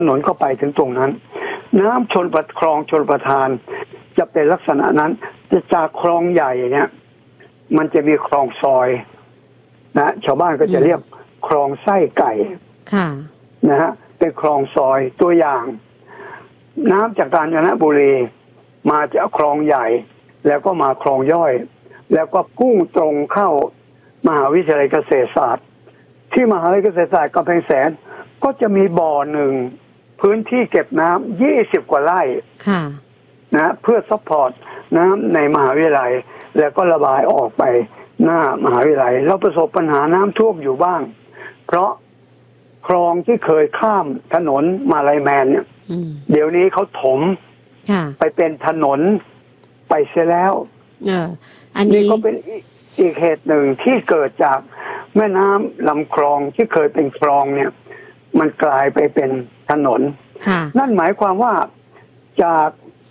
ถนนเข้าไปถึงตรงนั้นน้ำคลองชลประทานจะเป็นลักษณะนั้นจะจากคลองใหญ่เนี่ยมันจะมีคลองซอยนะชาวบ้านก็จะเรียกคลองไส้ไก่ค่ะนะฮะเป็นคลองซอยตัวอย่างน้ำจากกาญจนบุรีมาจากคลองใหญ่แล้วก็มาคลองย่อยแล้วก็พุ่งตรงเข้ามหาวิทยาลัยเกษตรศาสตร์ที่มหาวิทยาลัยเกษตรศาสตร์กำแพงแสนก็จะมีบ่อหนึ่งพื้นที่เก็บน้ำ20 กว่าไร่นะเพื่อซัพพอร์ตน้ำในมหาวิทยาลัยแล้วก็ระบายออกไปหน้ามหาวิทยาลัยเราประสบปัญหาน้ำท่วมอยู่บ้างเพราะคลองที่เคยข้ามถนนมาลายแมนเนี่ยเดี๋ยวนี้เขาถมไปเป็นถนนไปเสียแล้วอันนี้ก็เป็นอีกเหตุหนึ่งที่เกิดจากแม่น้ำลำคลองที่เคยเป็นคลองเนี่ยมันกลายไปเป็นถนนนั่นหมายความว่าจาก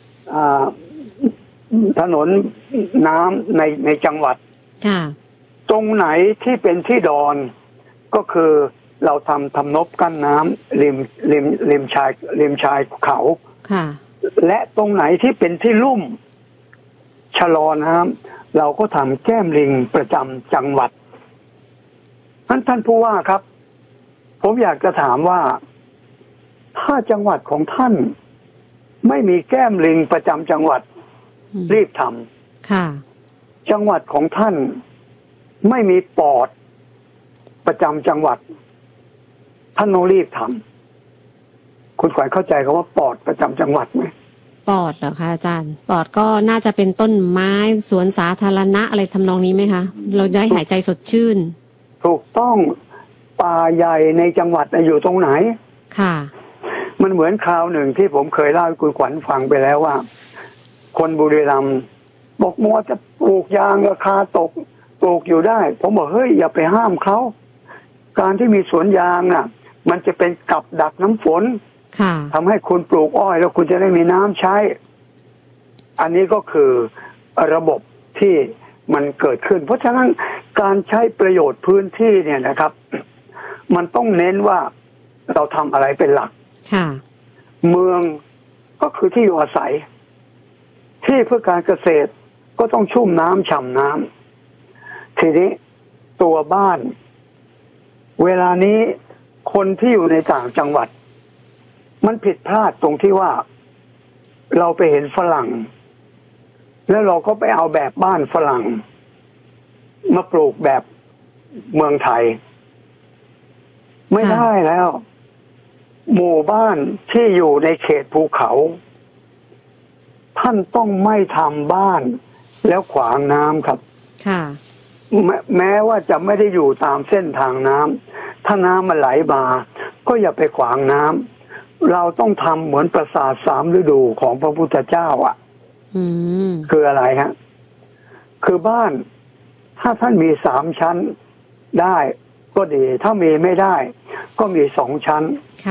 ถนนน้ำในจังหวัดตรงไหนที่เป็นที่ดอนก็คือเราทำนบกั้นน้ำริมชายเขาและตรงไหนที่เป็นที่ลุ่มชะลอน้ำเราก็ทำแก้มลิงประจำจังหวัดท่านผู้ว่าครับผมอยากจะถามว่าถ้าจังหวัดของท่านไม่มีแก้มลิงประจำจังหวัดรีบทำจังหวัดของท่านไม่มีปอดประจำจังหวัดท่านต้องรีบทำคุณขวัญเข้าใจคำว่าปอดประจำจังหวัดไหมปอดเหรอคะอาจารย์ปอดก็น่าจะเป็นต้นไม้สวนสาธารณะอะไรทำนองนี้ไหมคะเราได้หายใจสดชื่นถูกต้องป่าใหญ่ในจังหวัดอยู่ตรงไหนมันเหมือนคราวหนึ่งที่ผมเคยเล่าให้คุณขวัญฟังไปแล้วว่าคนบุรีรัมย์บอกมัวจะปลูกยางราคาตกปลูกอยู่ได้ผมบอกเฮ้ยอย่าไปห้ามเขาการที่มีสวนยางน่ะมันจะเป็นกับดักน้ำฝนทำให้คุณปลูกอ้อยแล้วคุณจะได้มีน้ำใช้อันนี้ก็คือระบบที่มันเกิดขึ้นเพราะฉะนั้นการใช้ประโยชน์พื้นที่เนี่ยนะครับมันต้องเน้นว่าเราทำอะไรเป็นหลักเมืองก็คือที่อยู่อาศัยที่เพื่อการเกษตรก็ต้องชุ่มน้ำฉ่ำน้ำทีนี้ตัวบ้านเวลานี้คนที่อยู่ในต่างจังหวัดมันผิดพลาดตรงที่ว่าเราไปเห็นฝรั่งแล้วเราก็ไปเอาแบบบ้านฝรั่งมาปลูกแบบเมืองไทยไม่ได้แล้วหมู่บ้านที่อยู่ในเขตภูเขาท่านต้องไม่ทำบ้านแล้วขวางน้ำครับแม้ว่าจะไม่ได้อยู่ตามเส้นทางน้ำถ้าน้ำมันไหลมาก็อย่าไปขวางน้ำเราต้องทำเหมือนปราสาท3 ฤดูของพระพุทธเจ้าคืออะไรฮะคือบ้านถ้าท่านมี3 ชั้นได้ก็ดีถ้ามีไม่ได้ก็มี2 ชั้น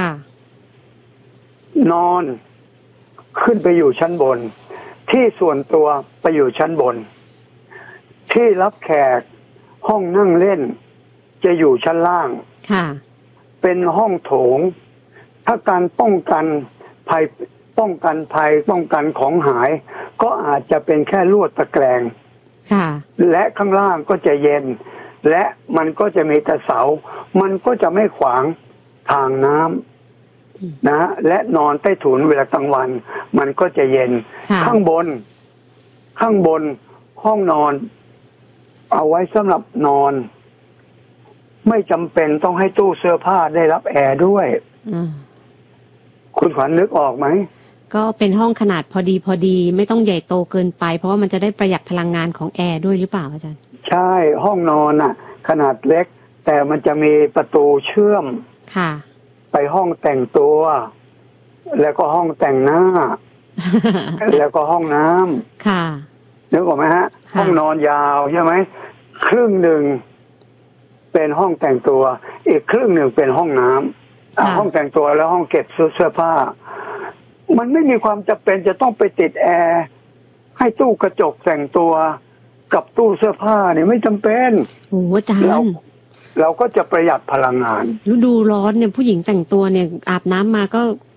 นอนขึ้นไปอยู่ชั้นบนที่ส่วนตัวไปอยู่ชั้นบนที่รับแขกห้องนั่งเล่นจะอยู่ชั้นล่างเป็นห้องโถงถ้าการป้องกันภัยป้องกันของหายก็อาจจะเป็นแค่ลวดตะแกรงและข้างล่างก็จะเย็นและมันก็จะมีแต่เสามันก็จะไม่ขวางทางน้ำนะและนอนใต้ถุนเวลากลางวันมันก็จะเย็นข้างบนห้องนอนเอาไว้สำหรับนอนไม่จำเป็นต้องให้ตู้เสื้อผ้าได้รับแอร์ด้วยคุณขวัญนึกออกไหมก็เป็นห้องขนาดพอดีไม่ต้องใหญ่โตเกินไปเพราะว่ามันจะได้ประหยัดพลังงานของแอร์ด้วยหรือเปล่าอาจารย์ใช่ห้องนอนน่ะขนาดเล็กแต่มันจะมีประตูเชื่อมไปห้องแต่งตัวแล้วก็ห้องแต่งหน้า แล้วก็ห้องน้ำนึกออกไหมฮะห้องนอนยาวใช่ไหมครึ่งหนึ่งเป็นห้องแต่งตัวอีกครึ่งหนึ่งเป็นห้องน้ำห้องแต่งตัวแล้วห้องเก็บเสื้อผ้ามันไม่มีความจำเป็นจะต้องไปติดแอร์ให้ตู้กระจกแต่งตัวกับตู้เสื้อผ้าเนี่ยไม่จำเป็นโอ้อาจารย์เราก็จะประหยัดพลังงานฤดูร้อนเนี่ยผู้หญิงแต่งตัวเนี่ยอาบน้ำมาก็